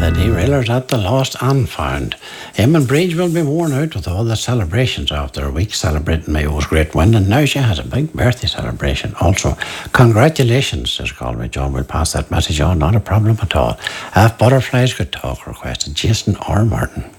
The derailers at the lost and found. Eamon Bridge will be worn out with all the celebrations after a week celebrating Mayo's great win, and now she has a big birthday celebration. Also, congratulations, says Galway John. We'll pass that message on, not a problem at all. If butterflies could talk, requested Jason R. Martin.